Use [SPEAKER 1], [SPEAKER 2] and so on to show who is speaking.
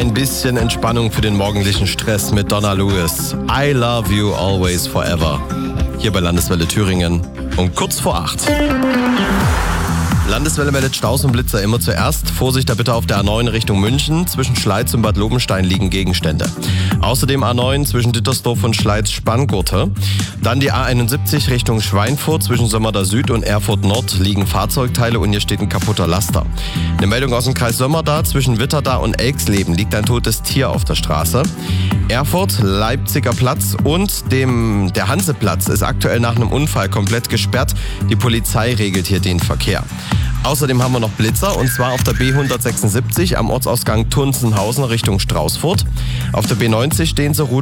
[SPEAKER 1] ein bisschen Entspannung für den morgendlichen Stress mit Donna Lewis. I love you always forever. Hier bei Landeswelle Thüringen um kurz vor 8. Landeswelle meldet Staus und Blitzer immer zuerst. Vorsicht da bitte auf der A9 Richtung München. Zwischen Schleiz und Bad Lobenstein liegen Gegenstände. Außerdem A9 zwischen Dittersdorf und Schleiz-Spanngurte. Dann die A71 Richtung Schweinfurt. Zwischen Sömmerda Süd und Erfurt Nord liegen Fahrzeugteile und hier steht ein kaputter Laster. Eine Meldung aus dem Kreis Sömmerda. Zwischen Witterda und Elxleben liegt ein totes Tier auf der Straße. Erfurt, Leipziger Platz und der Hanseplatz ist aktuell nach einem Unfall komplett gesperrt. Die Polizei regelt hier den Verkehr. Außerdem haben wir noch Blitzer und zwar auf der B176 am Ortsausgang Tunzenhausen Richtung Straußfurt. Auf der B90 stehen sie